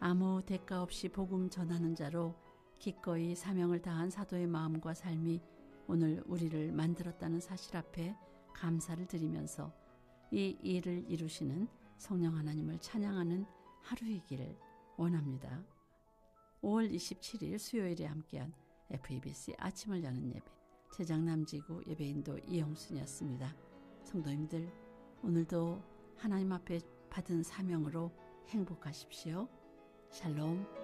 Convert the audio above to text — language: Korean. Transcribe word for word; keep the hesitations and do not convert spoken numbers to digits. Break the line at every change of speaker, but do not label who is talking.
아무 대가 없이 복음 전하는 자로 기꺼이 사명을 다한 사도의 마음과 삶이 오늘 우리를 만들었다는 사실 앞에 감사를 드리면서 이 일을 이루시는 성령 하나님을 찬양하는 하루이기를 원합니다. 오월 이십칠일 수요일에 함께한 에프이비씨 아침을 여는 예배, 제작 남지구 예배인도 이영순이었습니다. 성도님들, 오늘도 하나님 앞에 받은 사명으로 행복하십시오. 샬롬.